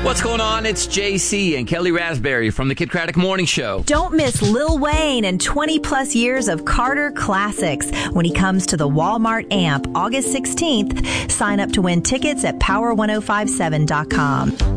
What's going on? It's JC and Kelly Raspberry from the Kid Craddock Morning Show. Don't miss Lil Wayne and 20 plus years of Carter classics when he comes to the Walmart Amp August 16th. Sign up to win tickets at power1057.com.